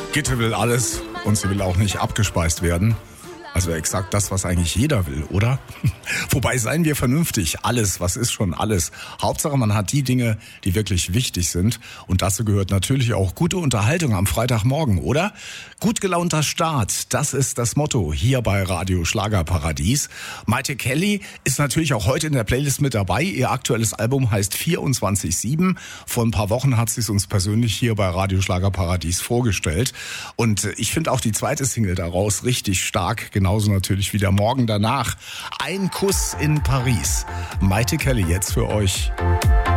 Gitte will alles und sie will auch nicht abgespeist werden. Also exakt das, was eigentlich jeder will, oder? Wobei, seien wir vernünftig. Alles, was ist schon alles? Hauptsache, man hat die Dinge, die wirklich wichtig sind. Und dazu gehört natürlich auch gute Unterhaltung am Freitagmorgen, oder? Gut gelaunter Start, das ist das Motto hier bei Radio Schlagerparadies. Maite Kelly ist natürlich auch heute in der Playlist mit dabei. Ihr aktuelles Album heißt 24/7. Vor ein paar Wochen hat sie es uns persönlich hier bei Radio Schlagerparadies vorgestellt. Und ich finde auch die zweite Single daraus richtig stark. Genauso natürlich wie der Morgen danach. Ein Kuss in Paris. Maite Kelly jetzt für euch.